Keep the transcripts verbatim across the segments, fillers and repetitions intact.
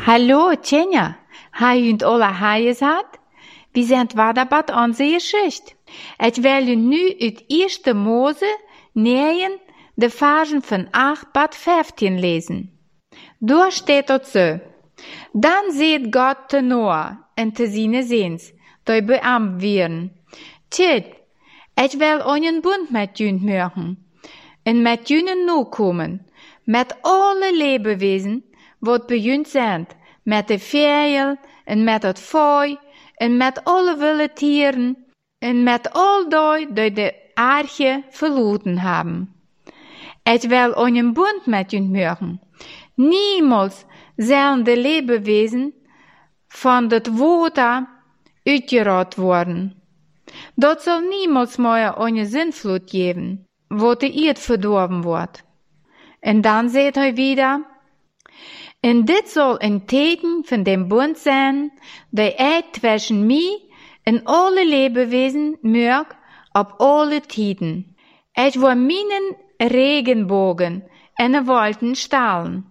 Hallo, Tjenja. Har ju inte alla hejs hatt? Vi zijn vaddabat onze geschicht. Ik wil je nu uit Eerste Mose negen de Versen van acht tot vijftien lesen. Daar steht dort so. Dan seht Gott te Noah en te seine Seens, die beamt werden. Tjit, ik wil einen Bund met jün machen, en met jünen nu komen, met alle Lebewesen, wat bij jün zijn, met de vijl, en met het vooi, en met alle wilde tieren, en met al die die de aarde verloren hebben. Ik wil einen Bund met jün machen. Niemals zullen de Lebewesen van het water uitgerot worden. Dat zal niemals meer een zinvloed geven, wat de eerd verdorben wordt. En dan zegt hij wieder, en dit zal een teken van den Bund zijn, die ik tussen mij en alle Lebewesen merk op alle tijden. Ik wil mijn regenbogen en de wolken stalen.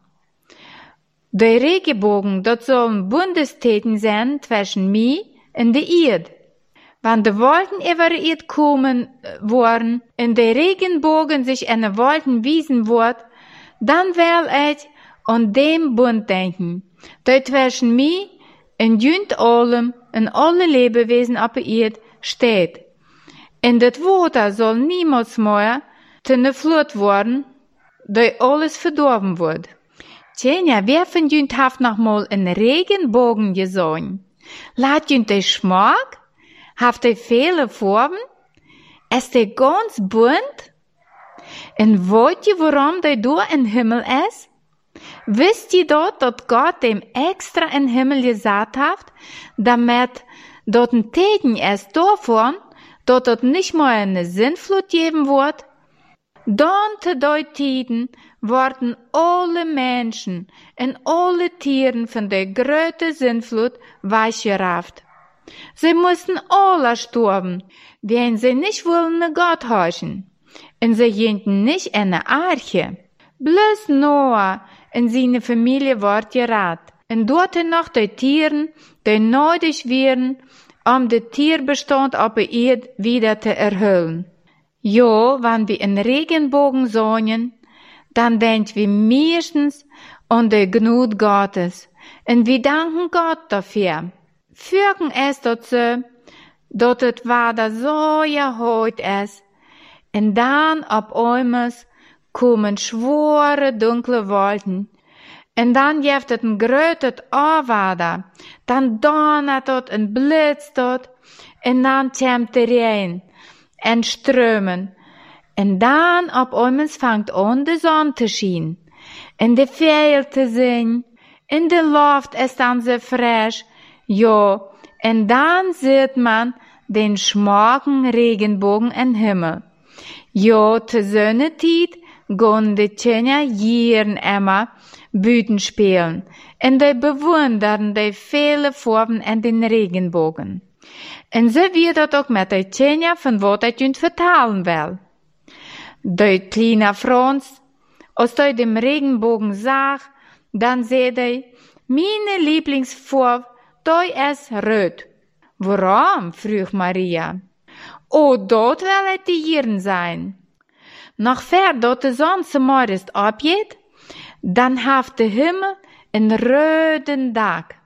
De regenbogen, dat zullen Bundesteten zijn tussen mij en de eerd. Wanneer de wolken over de eerd komen worden en de regenbogen zich in de wolken wiesen wordt, dan wil ik aan dem Bund denken, die tussen mij en junt allem en alle Lebewesen op de eerd steht. En dat water zal niemals meer ten vloed worden, die alles verdorben wordt. Tjenja, wer von jünt haft noch mal een Regenbogen gesehen? Laat jünt de Schmack? Haft de viele Farben? Ist de ganz bunt? En weet je waarom de door in Himmel is? Wist je dat, dat Gott dem extra in Himmel gesagt hat, damit dort ein Teken ist davon, dat het nicht mehr eine Sintflut geben wird? Dan te die tijden worden alle Menschen en alle Tieren von der grote Sintflut weichgerafft. Sie mussten alle sterben, wenn sie nicht wollen Gott horchen. Und sie gingen nicht in eine Arche. Bloß Noah und seine Familie ward gerat. Und dort noch die Tieren, die nötig wären, um den Tierbestand auf der Erde wieder zu erhöhen. Jo, wenn wir einen Regenbogen sehen, dann denken wir meistens an die Gnade Gottes. Und wir danken Gott dafür. Fügen es dazu, dass es Wasser so erhöht ist. Und dann ab einmal kommen schwere, dunkle Wolken. Und dann gibt es ein größtes Wasser. Dann donnert es und blitzt es. Und dann kommt der Regen. En strömen. En dan op einmal fängt an de Sonne te schien. En de Vögel te singen. En de Luft ist dann so frisch. Ja, en dan sieht man den schmaken Regenbogen im Himmel. Ja, te Sonnetijd gehen de Tjenja jeden immer Büten spielen. En de bewundern de viele Farben in den Regenbogen. En so wird das auch mit der Tjenja von wat ich jünt vertalen will. Der kleine Franz, als er dem Regenbogen sah, dann seht er, meine Lieblingsfarbe, die ist rot. Warum? Frug Maria. Oh, dort will es die Jiren sein. Nachher, dort die Sonne zum Morgen abgeht, dann hat der Himmel einen roten Tag.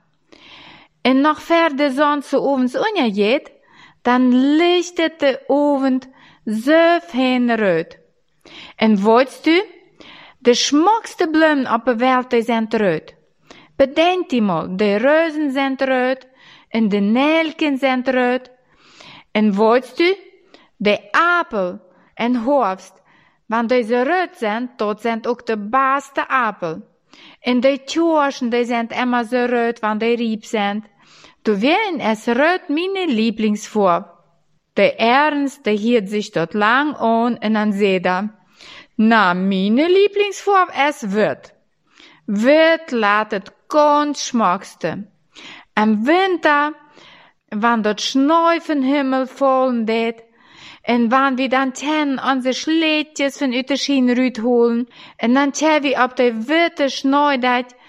En nog ver de zon zo ovens ondergeht, dan lichtet de Abend so fein rot. En weißt du, de schmuckste Blumen op de Welt die sind rot. Bedenk die mal, de Rosen sind rot, en de Nelken sind rot. En weißt du, de Apel en Herbst, wenn diese rot sind, dort sind auch de beste Apel. En de Kirschen, die sind immer so rot, wenn die rieb sind. Du wählen es rot meine Lieblingsfarbe. Der Ernst, der hielt sich dort lang an und dann seht er, na, meine Lieblingsfarbe ist Wirt. Wirt latet ganz schmackste. Im Winter, wenn dort Schnee vom Himmel fallen det, und wenn wir dann ten unsere Schlädjes von ut der Schiene rüt holen, und dann tja wir ob der witte Schnee dat,